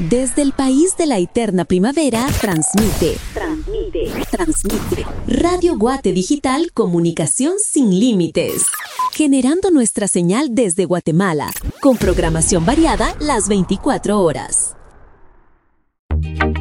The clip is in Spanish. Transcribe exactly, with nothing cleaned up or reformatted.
Desde el país de la eterna primavera, transmite, transmite, transmite. Radio Guate Digital, comunicación sin límites. Generando nuestra señal desde Guatemala, con programación variada las veinticuatro horas.